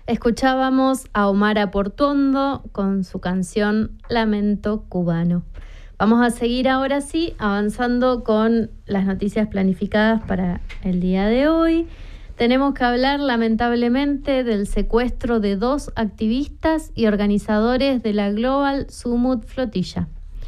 Escuchábamos a Omar Portuondo con su canción Lamento Cubano. Vamos a seguir ahora sí avanzando con las noticias planificadas para el día de hoy. Tenemos que hablar lamentablemente del secuestro de 2 activistas y organizadores de la Global Summit Flotilla.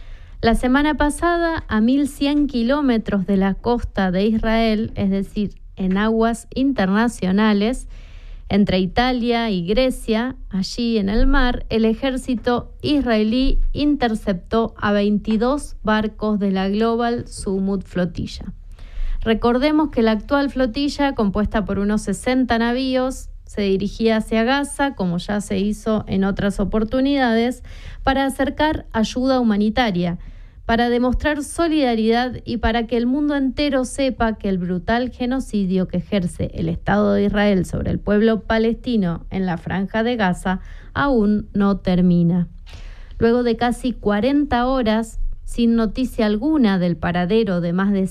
La semana pasada, a 1.100 kilómetros de la costa de Israel, es decir, en aguas internacionales, entre Italia y Grecia, allí en el mar, el ejército israelí interceptó a 22 barcos de la Global Summit Flotilla. Recordemos que la actual flotilla, compuesta por unos 60 navíos, se dirigía hacia Gaza, como ya se hizo en otras oportunidades, para acercar ayuda humanitaria, para demostrar solidaridad y para que el mundo entero sepa que el brutal genocidio que ejerce el Estado de Israel sobre el pueblo palestino en la Franja de Gaza aún no termina. Luego de casi 40 horas, sin noticia alguna del paradero de más de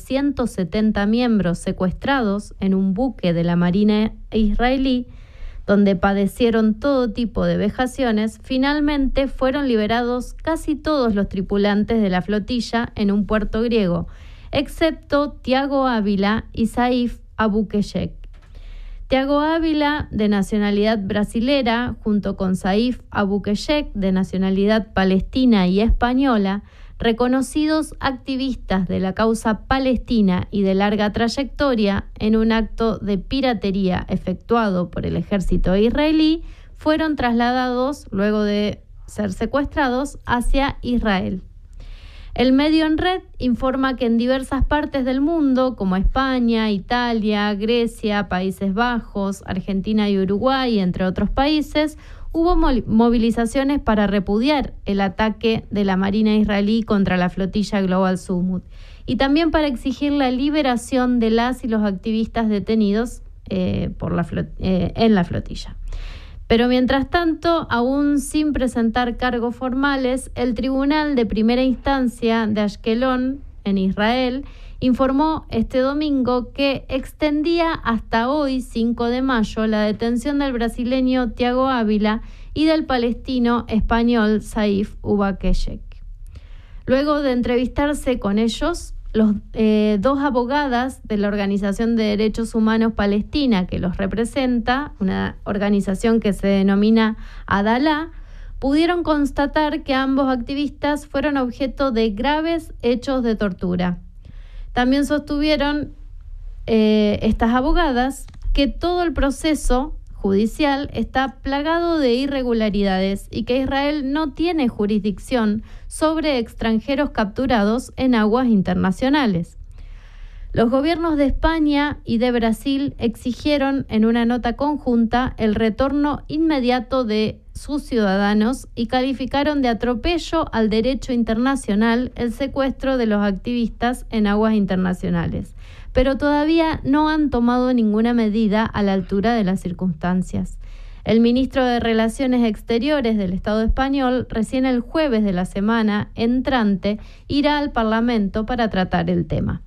170 miembros secuestrados en un buque de la Marina israelí, donde padecieron todo tipo de vejaciones, finalmente fueron liberados casi todos los tripulantes de la flotilla en un puerto griego, excepto Thiago Ávila y Saif Abukeshek. Thiago Ávila, de nacionalidad brasilera, junto con Saif Abukeshek, de nacionalidad palestina y española, reconocidos activistas de la causa palestina y de larga trayectoria, en un acto de piratería efectuado por el ejército israelí, fueron trasladados, luego de ser secuestrados, hacia Israel. El medio En Red informa que en diversas partes del mundo, como España, Italia, Grecia, Países Bajos, Argentina y Uruguay, entre otros países, hubo movilizaciones para repudiar el ataque de la Marina israelí contra la flotilla Global Summit y también para exigir la liberación de las y los activistas detenidos en la flotilla. Pero mientras tanto, aún sin presentar cargos formales, el Tribunal de Primera Instancia de Ashkelon, en Israel, informó este domingo que extendía hasta hoy, 5 de mayo, la detención del brasileño Thiago Ávila y del palestino español Saif Abukeshek. Luego de entrevistarse con ellos, los 2 abogadas de la Organización de Derechos Humanos Palestina que los representa, una organización que se denomina Adalá, pudieron constatar que ambos activistas fueron objeto de graves hechos de tortura. También sostuvieron estas abogadas que todo el proceso judicial está plagado de irregularidades y que Israel no tiene jurisdicción sobre extranjeros capturados en aguas internacionales. Los gobiernos de España y de Brasil exigieron en una nota conjunta el retorno inmediato de sus ciudadanos y calificaron de atropello al derecho internacional el secuestro de los activistas en aguas internacionales, pero todavía no han tomado ninguna medida a la altura de las circunstancias. El ministro de Relaciones Exteriores del Estado español recién el jueves de la semana entrante irá al Parlamento para tratar el tema.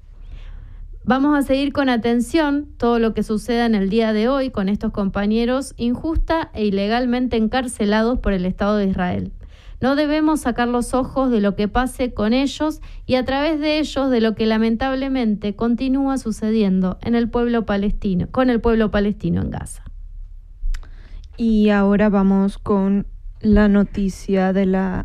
Vamos a seguir con atención todo lo que suceda en el día de hoy con estos compañeros injusta e ilegalmente encarcelados por el Estado de Israel. No debemos sacar los ojos de lo que pase con ellos y a través de ellos de lo que lamentablemente continúa sucediendo en el pueblo palestino, con el pueblo palestino en Gaza. Y ahora vamos con la noticia de la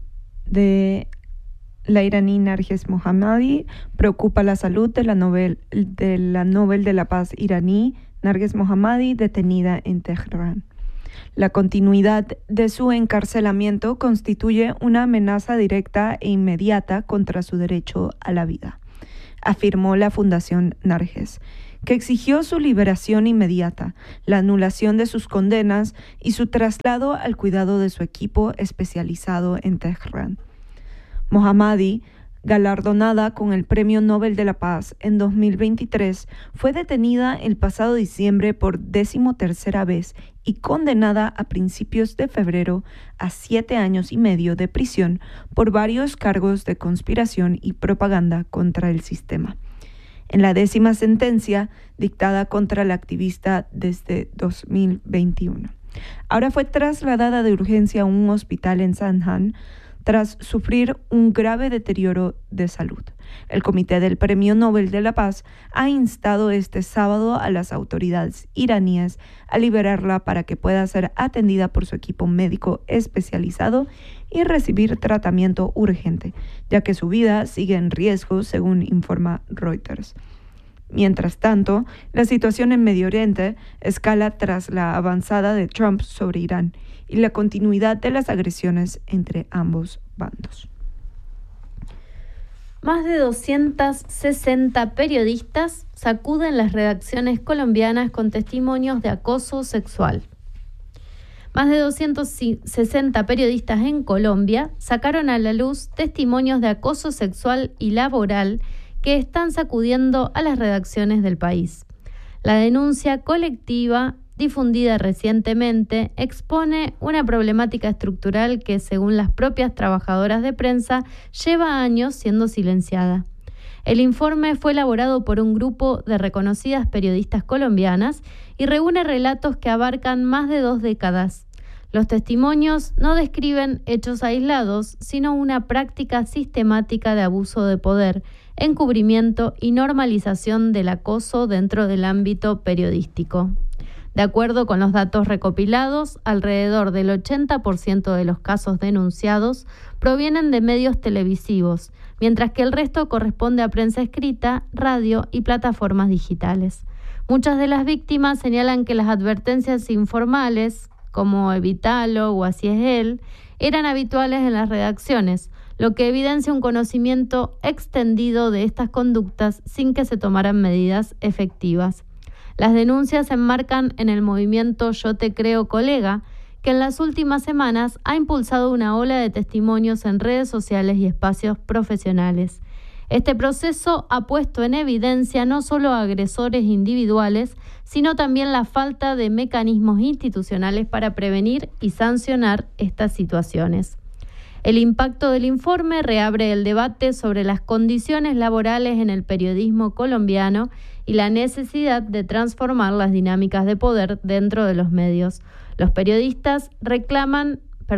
iraní Narges Mohammadi. Preocupa la salud de la Nobel de la Paz iraní Narges Mohammadi, detenida en Teherán. La continuidad de su encarcelamiento constituye una amenaza directa e inmediata contra su derecho a la vida, afirmó la Fundación Narges, que exigió su liberación inmediata, la anulación de sus condenas y su traslado al cuidado de su equipo especializado en Teherán. Mohammadi, galardonada con el Premio Nobel de la Paz en 2023, fue detenida el pasado diciembre por 13ª vez y condenada a principios de febrero a 7 años y medio de prisión por varios cargos de conspiración y propaganda contra el sistema. En la 10ª sentencia dictada contra la activista desde 2021. Ahora fue trasladada de urgencia a un hospital en Sandhan tras sufrir un grave deterioro de salud. El Comité del Premio Nobel de la Paz ha instado este sábado a las autoridades iraníes a liberarla para que pueda ser atendida por su equipo médico especializado y recibir tratamiento urgente, ya que su vida sigue en riesgo, según informa Reuters. Mientras tanto, la situación en Medio Oriente escala tras la avanzada de Trump sobre Irán y la continuidad de las agresiones entre ambos bandos. Más de 260 periodistas sacuden las redacciones colombianas con testimonios de acoso sexual. Más de 260 periodistas en Colombia sacaron a la luz testimonios de acoso sexual y laboral que están sacudiendo a las redacciones del país. La denuncia colectiva, difundida recientemente, expone una problemática estructural que, según las propias trabajadoras de prensa, lleva años siendo silenciada. El informe fue elaborado por un grupo de reconocidas periodistas colombianas y reúne relatos que abarcan más de 2 décadas. Los testimonios no describen hechos aislados, sino una práctica sistemática de abuso de poder, encubrimiento y normalización del acoso dentro del ámbito periodístico. De acuerdo con los datos recopilados, alrededor del 80% de los casos denunciados provienen de medios televisivos, mientras que el resto corresponde a prensa escrita, radio y plataformas digitales. Muchas de las víctimas señalan que las advertencias informales, como evítalo o así es él, eran habituales en las redacciones, lo que evidencia un conocimiento extendido de estas conductas sin que se tomaran medidas efectivas. Las denuncias se enmarcan en el movimiento Yo Te Creo Colega, que en las últimas semanas ha impulsado una ola de testimonios en redes sociales y espacios profesionales. Este proceso ha puesto en evidencia no solo a agresores individuales, sino también la falta de mecanismos institucionales para prevenir y sancionar estas situaciones. El impacto del informe reabre el debate sobre las condiciones laborales en el periodismo colombiano y la necesidad de transformar las dinámicas de poder dentro de los medios. Las periodistas reclaman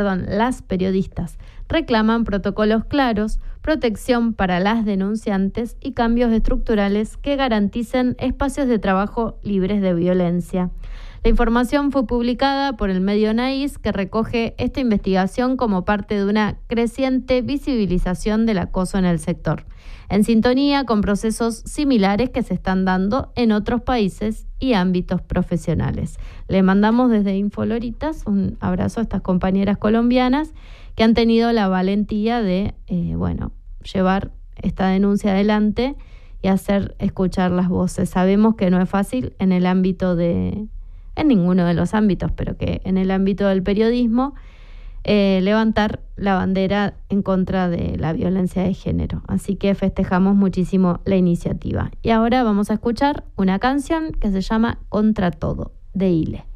protocolos claros, protección para las denunciantes y cambios estructurales que garanticen espacios de trabajo libres de violencia. La información fue publicada por el medio Naís, que recoge esta investigación como parte de una creciente visibilización del acoso en el sector, en sintonía con procesos similares que se están dando en otros países y ámbitos profesionales. Le mandamos desde Infoloritas un abrazo a estas compañeras colombianas que han tenido la valentía de llevar esta denuncia adelante y hacer escuchar las voces. Sabemos que no es fácil en ninguno de los ámbitos, pero que en el ámbito del periodismo levantar la bandera en contra de la violencia de género. Así que festejamos muchísimo la iniciativa. Y ahora vamos a escuchar una canción que se llama Contra Todo, de Ile.